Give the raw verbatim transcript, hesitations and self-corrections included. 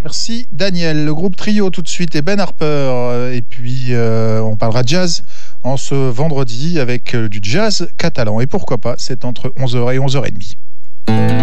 Merci Daniel. Le groupe Trio tout de suite et Ben Harper. Et puis euh, on parlera jazz en ce vendredi avec euh, du jazz catalan. Et pourquoi pas, c'est entre onze heures et onze heures trente.